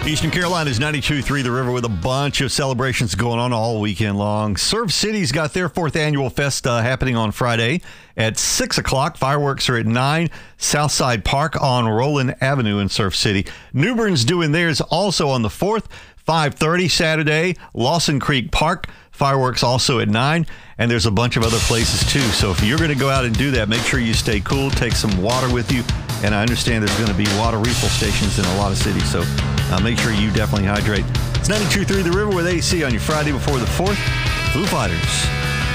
Eastern Carolina's 92.3 The River with a bunch of celebrations going on all weekend long. Surf City's got their 4th annual fest happening on Friday at 6 o'clock. Fireworks are at 9. Southside Park on Roland Avenue in Surf City. New Bern's doing theirs also on the 4th, 5:30 Saturday. Lawson Creek Park. Fireworks also at 9. And there's a bunch of other places too. So if you're going to go out and do that, make sure you stay cool. Take some water with you. And I understand there's going to be water refill stations in a lot of cities. So make sure you definitely hydrate. It's 92.3 The River with AC on your Friday before the 4th. Foo Fighters.